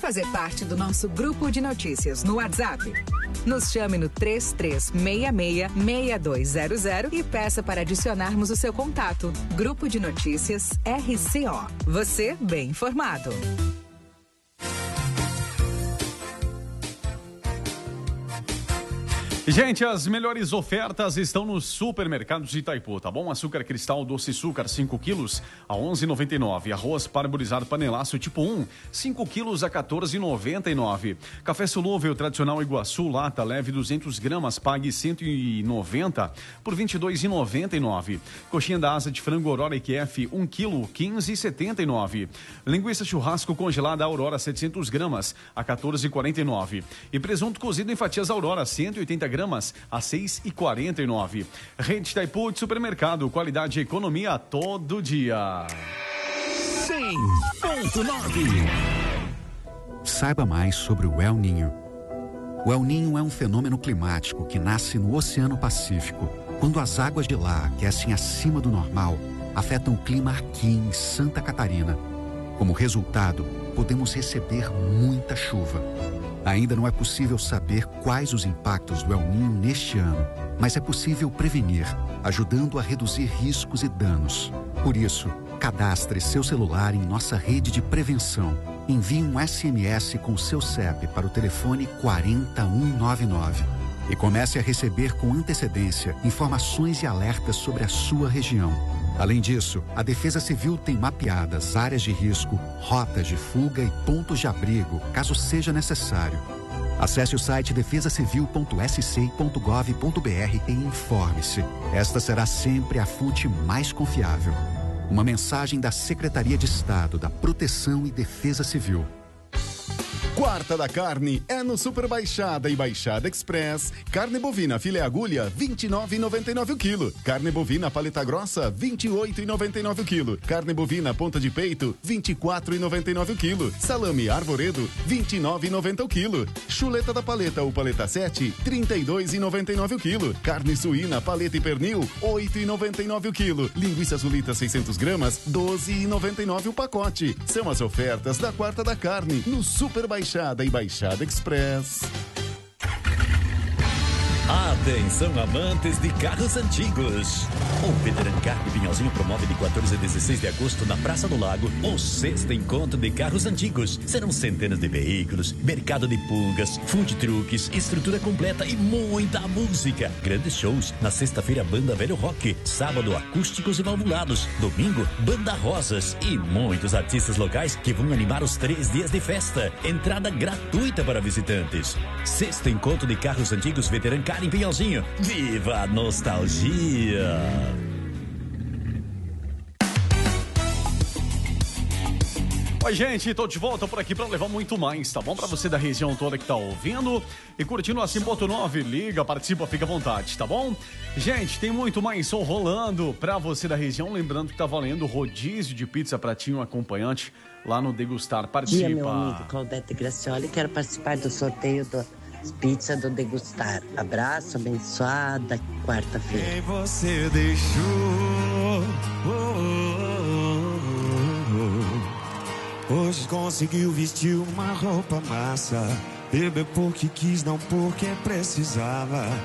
fazer parte do nosso grupo de notícias no WhatsApp? Nos chame no 3366-6200 e peça para adicionarmos o seu contato. Grupo de Notícias RCO. Você bem informado. Gente, as melhores ofertas estão nos supermercados de Itaipu, tá bom? Açúcar cristal doce açúcar 5 quilos a 11,99. Arroz parboilizado panelaço tipo 1, 5 quilos a 14,99. Café solúvel tradicional Iguaçu, lata leve 200 gramas, pague 190 por 22,99. Coxinha da asa de frango Aurora IQF 1 quilo, 15,79. Linguiça churrasco congelada Aurora 700 gramas a 14,49. E presunto cozido em fatias Aurora 180 gramas a 6,49. Rede Itaipu de supermercado, qualidade e economia todo dia. 100.9. Saiba mais sobre o El Niño. O El Niño é um fenômeno climático que nasce no Oceano Pacífico. Quando as águas de lá aquecem acima do normal, afetam o clima aqui em Santa Catarina. Como resultado, podemos receber muita chuva. Ainda não é possível saber quais os impactos do El Niño neste ano, mas é possível prevenir, ajudando a reduzir riscos e danos. Por isso, cadastre seu celular em nossa rede de prevenção. Envie um SMS com seu CEP para o telefone 40199 e comece a receber com antecedência informações e alertas sobre a sua região. Além disso, a Defesa Civil tem mapeadas áreas de risco, rotas de fuga e pontos de abrigo, caso seja necessário. Acesse o site defesacivil.sc.gov.br e informe-se. Esta será sempre a fonte mais confiável. Uma mensagem da Secretaria de Estado da Proteção e Defesa Civil. Quarta da carne é no Super Baixada e Baixada Express. Carne bovina filé agulha, R$ 29,99 o quilo. Carne bovina paleta grossa, R$ 28,99 o quilo. Carne bovina ponta de peito, R$ 24,99 o quilo. Salame arvoredo, R$ 29,90 o quilo. Chuleta da paleta ou paleta 7, R$ 32,99 o quilo. Carne suína, paleta e pernil, R$ 8,99 o quilo. Linguiça sulita 600 gramas, R$ 12,99 o pacote. São as ofertas da Quarta da Carne no Super Baixada e Baixada Express. Atenção, amantes de carros antigos. O Veteran Car de Pinhalzinho promove de 14 a 16 de agosto na Praça do Lago o 6º encontro de carros antigos. Serão centenas de veículos, mercado de pulgas, food trucks, estrutura completa e muita música. Grandes shows. Na sexta-feira, banda Velho Rock. Sábado, acústicos e valvulados. Domingo, banda Rosas. E muitos artistas locais que vão animar os 3 dias de festa. Entrada gratuita para visitantes. 6º encontro de carros antigos Veteran Car em Pinhalzinho. Viva a nostalgia! Oi, gente, tô de volta por aqui pra levar muito mais, tá bom? Pra você da região toda que tá ouvindo e curtindo a 100.9, liga, participa, fica à vontade, tá bom? Gente, tem muito mais som rolando pra você da região, lembrando que tá valendo rodízio de pizza pratinho acompanhante lá no Degustar, participa. Dia, meu amigo Claudete Gracioli, quero participar do sorteio do pizza do Degustar. Abraço, abençoada quarta-feira. Quem você deixou? Hoje conseguiu vestir uma roupa massa. Beber porque quis, não porque precisava.